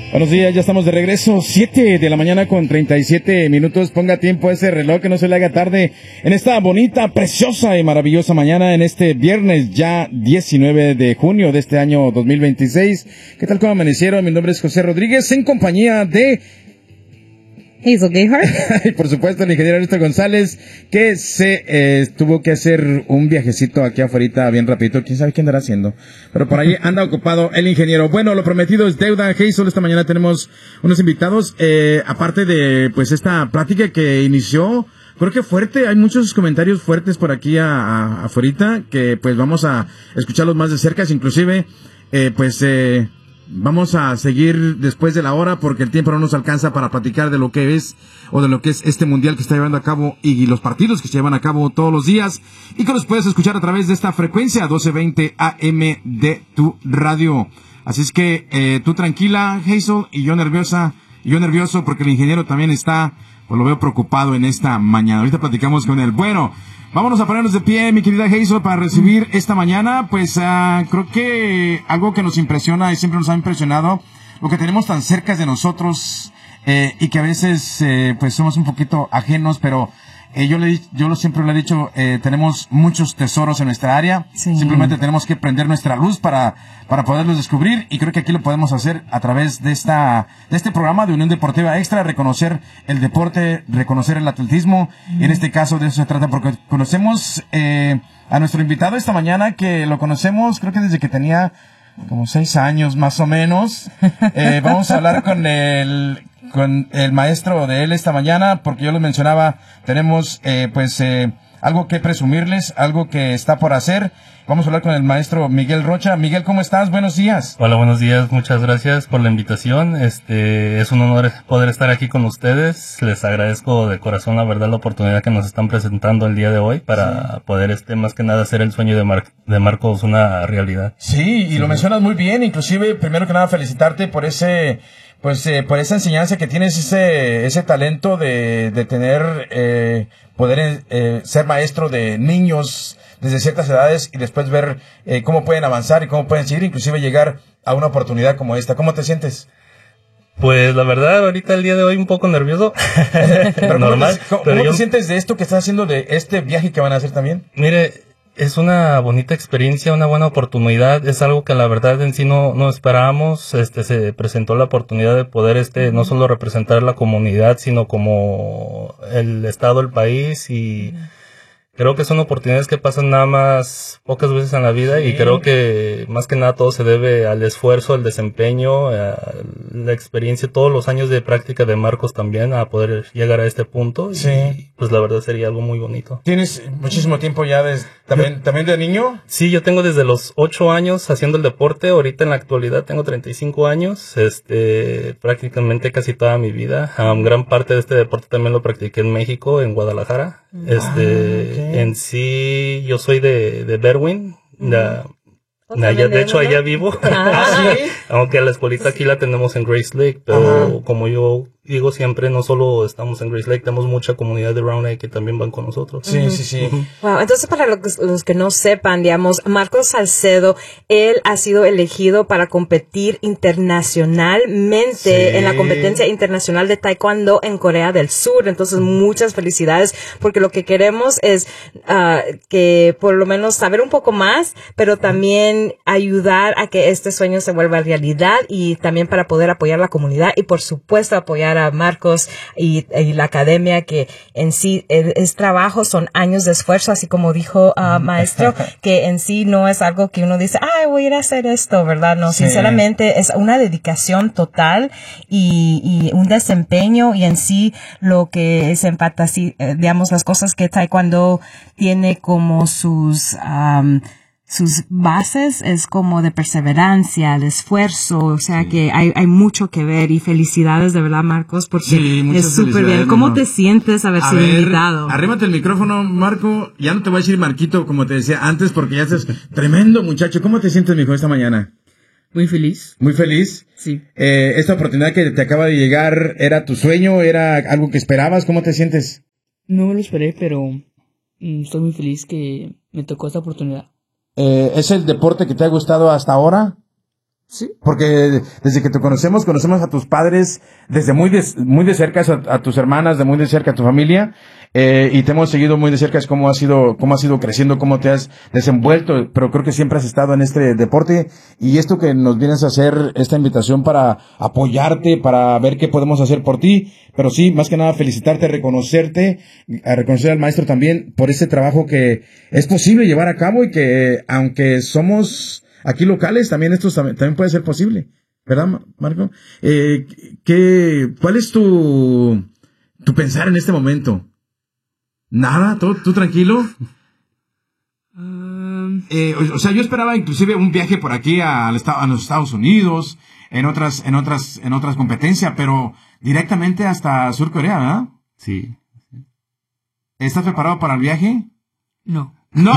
Buenos días, ya estamos de regreso, 7 de la mañana con 37 minutos. Ponga tiempo a ese reloj, que no se le haga tarde en esta bonita, preciosa y maravillosa mañana, en este viernes ya 19 de junio de este año 2026. ¿Qué tal, cómo amanecieron? Mi nombre es José Rodríguez, en compañía de Hazel Gayhart. y por supuesto el ingeniero Ernesto González, que se tuvo que hacer un viajecito aquí afuera bien rapidito. Quién sabe qué andará haciendo, pero por ahí anda ocupado el ingeniero. Bueno, lo prometido es deuda. Hazel, esta mañana tenemos unos invitados, aparte de pues esta plática que inició, creo que fuerte. Hay muchos comentarios fuertes por aquí afuera, que pues vamos a escucharlos más de cerca. Inclusive vamos a seguir después de la hora porque el tiempo no nos alcanza para platicar de lo que es o de lo que es este mundial que está llevando a cabo y los partidos que se llevan a cabo todos los días y que los puedes escuchar a través de esta frecuencia 1220 AM de tu radio. Así es que tú tranquila, Hazel, y yo nervioso porque el ingeniero también está, pues lo veo preocupado en esta mañana. Ahorita platicamos con él. Bueno, vámonos a ponernos de pie, mi querida Hazel, para recibir esta mañana. Pues creo que algo que nos impresiona y siempre nos ha impresionado, lo que tenemos tan cerca de nosotros y que a veces pues somos un poquito ajenos, pero yo siempre le he dicho, tenemos muchos tesoros en nuestra área. Sí. Simplemente tenemos que prender nuestra luz para poderlos descubrir, y creo que aquí lo podemos hacer a través de este programa de Unión Deportiva Extra, reconocer el deporte, reconocer el atletismo, y en este caso de eso se trata, porque conocemos a nuestro invitado esta mañana, que lo conocemos creo que desde que tenía como 6 años más o menos. Vamos a hablar con el maestro de él esta mañana, porque yo les mencionaba, tenemos algo que presumirles, algo que está por hacer. Vamos a hablar con el maestro Miguel Rocha. Miguel, ¿cómo estás? Buenos días. Hola, buenos días. Muchas gracias por la invitación. Es un honor poder estar aquí con ustedes. Les agradezco de corazón, la verdad, la oportunidad que nos están presentando el día de hoy para poder, más que nada, hacer el sueño de Marcos una realidad. Sí, y lo mencionas muy bien. Inclusive, primero que nada, felicitarte por por esa enseñanza que tienes, ese talento de tener, poder ser maestro de niños desde ciertas edades y después ver cómo pueden avanzar y cómo pueden seguir, inclusive llegar a una oportunidad como esta. ¿Cómo te sientes? Pues la verdad, ahorita el día de hoy un poco nervioso. Pero normal. ¿Cómo te sientes de esto que estás haciendo, de este viaje que van a hacer también? Mire, es una bonita experiencia, una buena oportunidad. Es algo que la verdad en sí no esperábamos. Se presentó la oportunidad de poder no solo representar la comunidad, sino como el estado, el país, y creo que son oportunidades que pasan nada más pocas veces en la vida. Sí. Y creo que más que nada todo se debe al esfuerzo, al desempeño, a la experiencia, todos los años de práctica de Marcos también, a poder llegar a este punto. Sí. Y pues la verdad sería algo muy bonito. ¿Tienes muchísimo tiempo ya también de niño? Sí, yo tengo desde los 8 años haciendo el deporte. Ahorita en la actualidad tengo 35 años, prácticamente casi toda mi vida. Gran parte de este deporte también lo practiqué en México, en Guadalajara. Okay. En sí, yo soy de Berwyn, de hecho allá vivo. ¿Sí? Aunque la escuelita aquí la tenemos en Grace Lake, pero como yo digo siempre, no solo estamos en Grace Lake, tenemos mucha comunidad de Round Lake que también van con nosotros. Sí. Wow, entonces para los que no sepan, digamos, Marcos Salcedo, él ha sido elegido para competir internacionalmente en la competencia internacional de Taekwondo en Corea del Sur. Entonces, muchas felicidades, porque lo que queremos es que por lo menos saber un poco más, pero también ayudar a que este sueño se vuelva realidad, y también para poder apoyar a la comunidad y por supuesto apoyar a Marcos y la academia, que en sí es trabajo, son años de esfuerzo, así como dijo maestro, que en sí no es algo que uno dice, voy a ir a hacer esto, ¿verdad? No, sinceramente es una dedicación total y un desempeño, y en sí lo que es digamos, las cosas que Taekwondo tiene como sus bases es como de perseverancia, de esfuerzo, o sea que hay mucho que ver, y felicidades de verdad, Marcos, porque es súper bien. ¿Cómo te sientes haber sido invitado? Arrímate el micrófono, Marco. Ya no te voy a decir Marquito como te decía antes, porque ya estás tremendo muchacho. ¿Cómo te sientes, mijo, esta mañana? Muy feliz. ¿Muy feliz? Sí. ¿Esta oportunidad que te acaba de llegar era tu sueño? ¿Era algo que esperabas? ¿Cómo te sientes? No me lo esperé, pero estoy muy feliz que me tocó esta oportunidad. ¿Es el deporte que te ha gustado hasta ahora? Sí. Porque desde que te conocemos a tus padres desde muy de cerca, a tus hermanas, de muy de cerca a tu familia, y te hemos seguido muy de cerca, es cómo has ido creciendo, cómo te has desenvuelto, pero creo que siempre has estado en este deporte, y esto que nos vienes a hacer, esta invitación para apoyarte, para ver qué podemos hacer por ti, pero sí, más que nada felicitarte, reconocer al maestro también por ese trabajo que es posible llevar a cabo y que, aunque somos aquí locales, también esto también puede ser posible, ¿verdad, Marco? ¿Cuál es tu pensar en este momento? ¿Nada? ¿Tú tranquilo? O sea, yo esperaba inclusive un viaje por aquí a los Estados Unidos, en otras competencias, pero directamente hasta Sur Corea, ¿verdad? Sí. ¿Estás preparado para el viaje? No. No.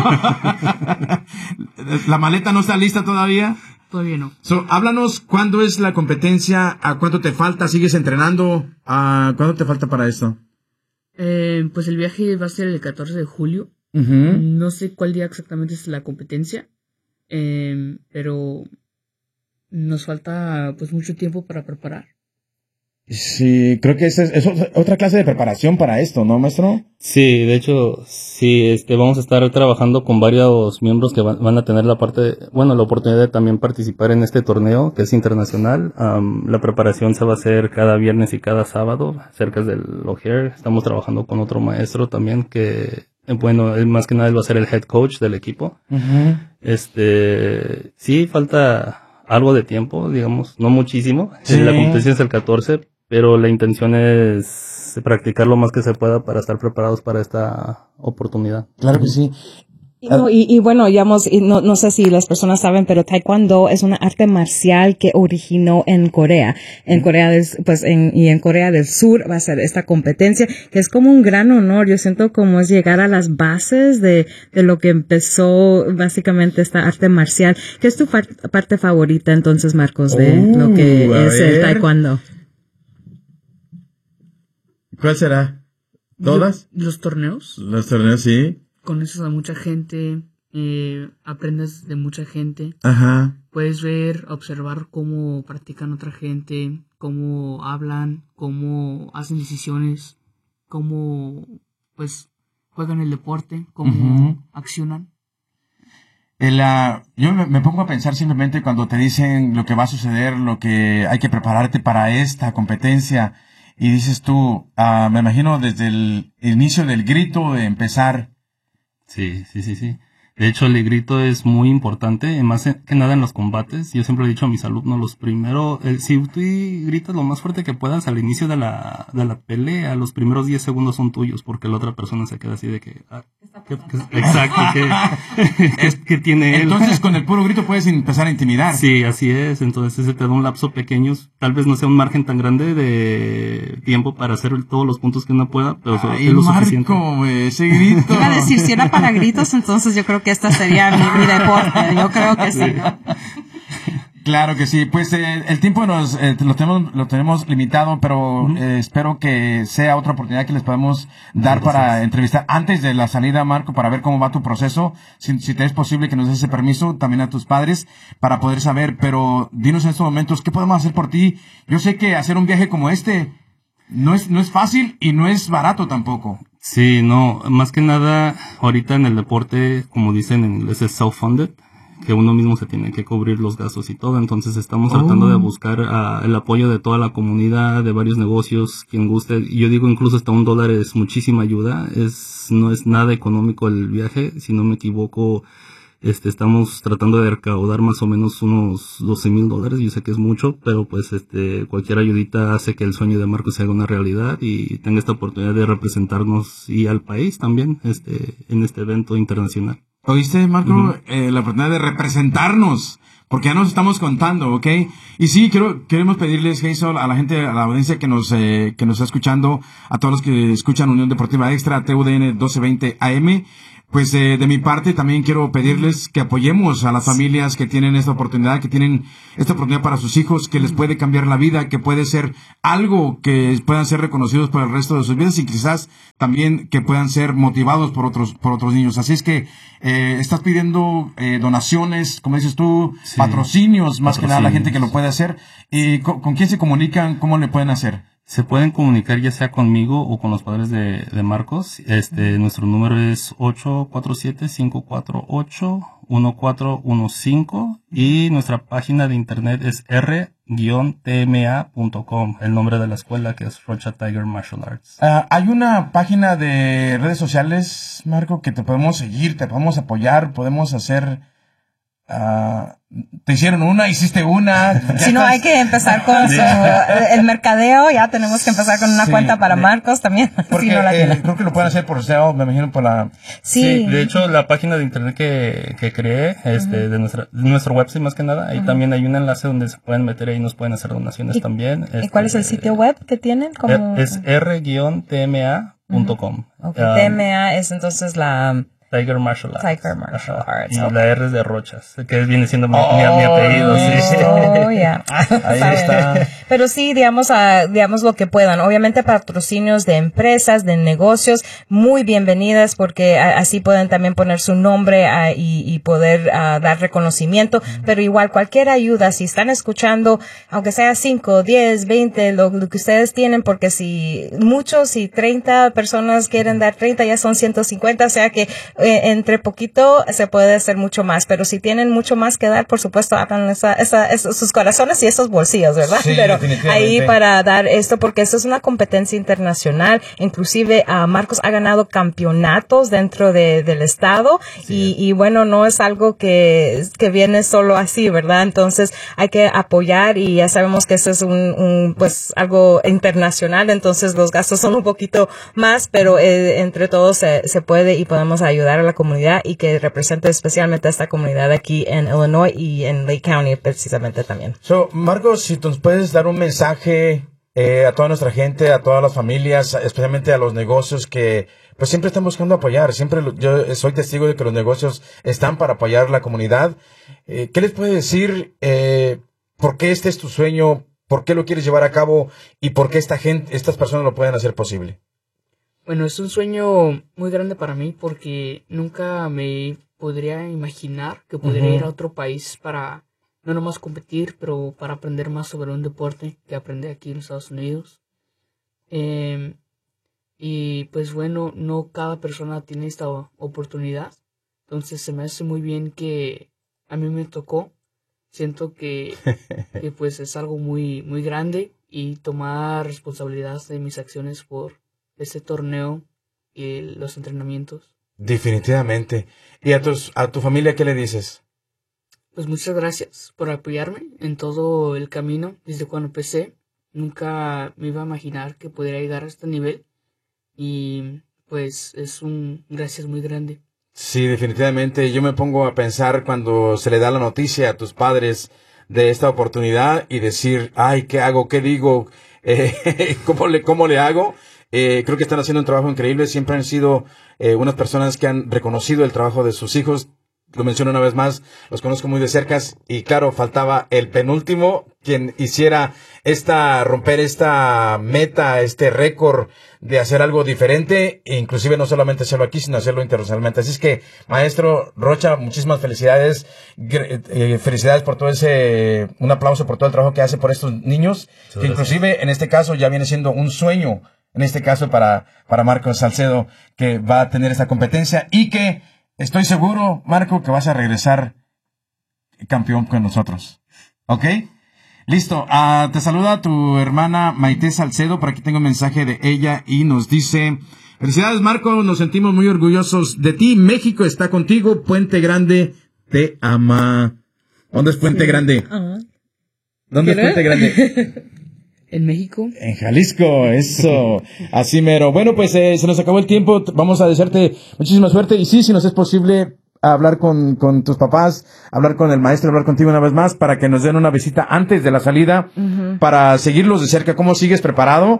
¿La maleta no está lista todavía? Todavía no. Háblanos, ¿cuándo es la competencia? ¿A cuánto te falta? ¿Sigues entrenando? ¿Cuánto te falta para esto? Pues el viaje va a ser el 14 de julio. Uh-huh. No sé cuál día exactamente es la competencia, pero nos falta pues mucho tiempo para preparar. Sí, creo que es otra clase de preparación para esto, ¿no, maestro? Sí, de hecho, sí, vamos a estar trabajando con varios miembros que van a tener la oportunidad de también participar en este torneo, que es internacional. La preparación se va a hacer cada viernes y cada sábado, cerca del O'Hare. Estamos trabajando con otro maestro también que, él más que nada él va a ser el head coach del equipo. Uh-huh. Sí, falta algo de tiempo, digamos, no muchísimo. Sí. La competencia es el 14, pero la intención es practicar lo más que se pueda para estar preparados para esta oportunidad. Claro que sí. Y bueno, digamos, no sé si las personas saben, pero Taekwondo es una arte marcial que originó en Corea. En Corea en Corea del Sur va a ser esta competencia, que es como un gran honor. Yo siento como es llegar a las bases de lo que empezó básicamente esta arte marcial. ¿Qué es tu parte favorita entonces, Marcos, de lo que es el Taekwondo? ¿Cuál será? ¿Todas? Los torneos. Los torneos, sí. Conoces a mucha gente, aprendes de mucha gente. Ajá. Puedes observar cómo practican otra gente, cómo hablan, cómo hacen decisiones, cómo, pues, juegan el deporte, cómo accionan. Yo me pongo a pensar simplemente cuando te dicen lo que va a suceder, lo que hay que prepararte para esta competencia, y dices tú, me imagino desde el inicio del grito de empezar. Sí. De hecho, el grito es muy importante, más que nada en los combates. Yo siempre he dicho a mis alumnos, si tú gritas lo más fuerte que puedas al inicio de la pelea, los primeros 10 segundos son tuyos, porque la otra persona se queda así de que... exacto, ¿qué tiene él? Entonces, con el puro grito puedes empezar a intimidar. Sí, así es. Entonces, ese te da un lapso pequeño. Tal vez no sea un margen tan grande de tiempo para hacer todos los puntos que uno pueda, pero es lo suficiente. Marco, ese grito. Iba a decir, si era para gritos, entonces yo creo que esta sería mi deporte. Yo creo que sí. Claro que sí. Pues el tiempo lo tenemos limitado, pero espero que sea otra oportunidad que les podemos dar para entrevistar antes de la salida, Marco, para ver cómo va tu proceso. Si te es posible que nos des ese permiso, también a tus padres, para poder saber. Pero dinos en estos momentos, ¿qué podemos hacer por ti? Yo sé que hacer un viaje como este no es fácil y no es barato tampoco. Sí, no, más que nada, ahorita en el deporte, como dicen en inglés, es self-funded, que uno mismo se tiene que cubrir los gastos y todo. Entonces estamos tratando de buscar el apoyo de toda la comunidad, de varios negocios, quien guste. Y yo digo, incluso hasta $1 es muchísima ayuda. No es nada económico el viaje, si no me equivoco. Estamos tratando de recaudar más o menos unos $12,000. Yo sé que es mucho, pero pues cualquier ayudita hace que el sueño de Marcos se haga una realidad y tenga esta oportunidad de representarnos y al país también en este evento internacional. ¿Oíste, Marco? Uh-huh. La oportunidad de representarnos, porque ya nos estamos contando, ¿ok? Y sí, queremos pedirles, Hazel, a la gente, a la audiencia que nos está escuchando, a todos los que escuchan Unión Deportiva Extra, TUDN 1220 AM, Pues de mi parte también quiero pedirles que apoyemos a las familias que tienen esta oportunidad, para sus hijos, que les puede cambiar la vida, que puede ser algo que puedan ser reconocidos por el resto de sus vidas y quizás también que puedan ser motivados por otros niños. Así es que estás pidiendo donaciones, como dices tú, sí, patrocinios, más que nada la gente que lo puede hacer. ¿Y con quién se comunican? ¿Cómo le pueden hacer? Se pueden comunicar ya sea conmigo o con los padres de Marcos. Nuestro número es 847-548-1415 y nuestra página de internet es r-tma.com, el nombre de la escuela que es Rocha Tiger Martial Arts. Hay una página de redes sociales, Marco, que te podemos seguir, te podemos apoyar, podemos hacer... te hicieron una, hiciste una. Si no, hay que empezar con el mercadeo. Ya tenemos que empezar con una cuenta para Marcos también. Porque si no la creo que lo pueden hacer por SEO, me imagino por la... Sí, de hecho, la página de internet que creé, de nuestro website más que nada, ahí también hay un enlace donde se pueden meter y nos pueden hacer donaciones también. ¿Y cuál es el sitio web que tienen? Es r-tma.com. Okay. TMA es entonces la... Tiger Martial Arts. Tiger Martial Arts. Y la R es de Rochas, que viene siendo mi apellido. Sí. Oh, yeah. Ahí está. Pero sí, digamos lo que puedan. Obviamente patrocinios de empresas, de negocios, muy bienvenidas porque así pueden también poner su nombre y poder dar reconocimiento. Pero igual, cualquier ayuda, si están escuchando, aunque sea 5, 10, 20, lo que ustedes tienen, porque si 30 personas quieren dar 30, ya son 150, o sea que entre poquito se puede hacer mucho más, pero si tienen mucho más que dar, por supuesto, abran sus corazones y esos bolsillos, ¿verdad? Sí, pero ahí para dar esto, porque esto es una competencia internacional, inclusive Marcos ha ganado campeonatos dentro del estado, sí, y bueno, no es algo que viene solo así, ¿verdad? Entonces hay que apoyar y ya sabemos que esto es pues algo internacional, entonces los gastos son un poquito más, pero entre todos se puede y podemos ayudar a la comunidad y que represente especialmente a esta comunidad aquí en Illinois y en Lake County precisamente también. Marcos, si nos puedes dar un mensaje a toda nuestra gente, a todas las familias, especialmente a los negocios que pues siempre están buscando apoyar. Yo soy testigo de que los negocios están para apoyar la comunidad. ¿Qué les puede decir? ¿Por qué este es tu sueño? ¿Por qué lo quieres llevar a cabo? ¿Y por qué estas personas lo pueden hacer posible? Bueno, es un sueño muy grande para mí porque nunca me podría imaginar que podría ir a otro país para no nomás competir, pero para aprender más sobre un deporte que aprendí aquí en Estados Unidos. Y pues bueno, no cada persona tiene esta oportunidad. Entonces se me hace muy bien que a mí me tocó. Siento que pues es algo muy, muy grande y tomar responsabilidad de mis acciones por este torneo y los entrenamientos. Definitivamente. ¿Y a tu familia qué le dices? Pues muchas gracias por apoyarme en todo el camino desde cuando empecé. Nunca me iba a imaginar que podría llegar a este nivel y pues es un gracias muy grande. Sí, definitivamente. Yo me pongo a pensar cuando se le da la noticia a tus padres de esta oportunidad y decir, ay, ¿qué hago? ¿Qué digo? ¿Cómo le hago? Creo que están haciendo un trabajo increíble. Siempre han sido unas personas que han reconocido el trabajo de sus hijos. Lo menciono una vez más, los conozco muy de cerca y claro, faltaba el penúltimo quien hiciera romper esta meta, este récord de hacer algo diferente e inclusive no solamente hacerlo aquí, sino hacerlo internacionalmente. Así es que, maestro Rocha, muchísimas felicidades, felicidades por un aplauso por todo el trabajo que hace por estos niños, que inclusive en este caso ya viene siendo un sueño, en este caso para Marcos Salcedo, que va a tener esta competencia y que estoy seguro, Marco, que vas a regresar campeón con nosotros. ¿Ok? Listo. Te saluda tu hermana Maite Salcedo. Por aquí tengo un mensaje de ella y nos dice: felicidades, Marco. Nos sentimos muy orgullosos de ti. México está contigo. Puente Grande te ama. ¿Dónde es Puente Grande? ¿Dónde es Puente Grande? ¿En México? En Jalisco, eso. Así mero. Bueno, pues se nos acabó el tiempo. Vamos a desearte muchísima suerte. Y sí, si nos es posible hablar con tus papás, hablar con el maestro, hablar contigo una vez más para que nos den una visita antes de la salida, para seguirlos de cerca. ¿Cómo sigues preparado?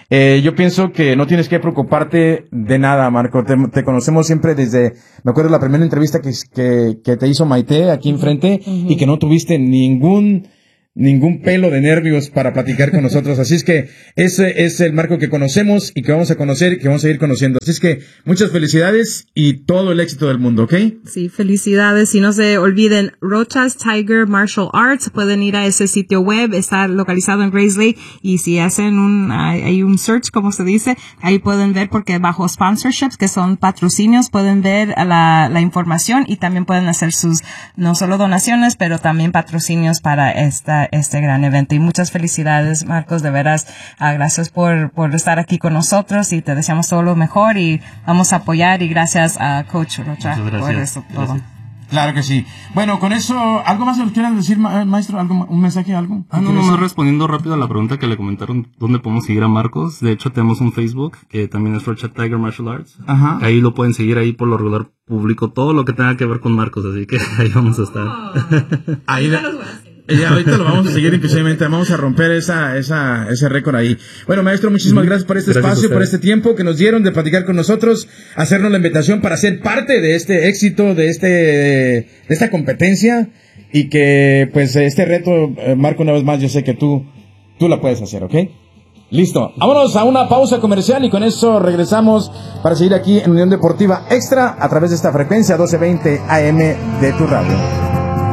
Yo pienso que no tienes que preocuparte de nada, Marco. Te conocemos siempre desde, me acuerdo la primera entrevista que te hizo Maite aquí enfrente, y que no tuviste ningún pelo de nervios para platicar con nosotros. Así es que ese es el Marco que conocemos y que vamos a conocer y que vamos a ir conociendo. Así es que muchas felicidades y todo el éxito del mundo, ¿ok? Sí, felicidades. Y no se olviden, Rochas Tiger Martial Arts. Pueden ir a ese sitio web. Está localizado en Grace Lake. Y si hacen hay un search, como se dice, ahí pueden ver, porque bajo sponsorships, que son patrocinios, pueden ver la información, y también pueden hacer sus, no solo donaciones, pero también patrocinios para este gran evento. Y muchas felicidades, Marcos, de veras, gracias por estar aquí con nosotros, y te deseamos todo lo mejor, y vamos a apoyar, y gracias a Coach Rocha por eso todo. Gracias. Claro que sí. Bueno, con eso, ¿algo más que quieran decir, maestro? ¿Un mensaje, algo? No, respondiendo rápido a la pregunta que le comentaron, ¿dónde podemos seguir a Marcos? De hecho, tenemos un Facebook, que también es Rocha Tiger Martial Arts. Ajá. Ahí lo pueden seguir, ahí por lo regular publico todo lo que tenga que ver con Marcos, así que ahí vamos a estar. Ahí ahorita lo vamos a seguir, inclusivamente vamos a romper ese récord ahí. Bueno, maestro, muchísimas gracias por este espacio, por este tiempo que nos dieron de platicar con nosotros, hacernos la invitación para ser parte de este éxito, de esta competencia, y que pues este reto, Marco, una vez más, yo sé que tú la puedes hacer, ¿ok? Listo, vámonos a una pausa comercial y con eso regresamos para seguir aquí en Unión Deportiva Extra a través de esta frecuencia 1220 AM de tu radio.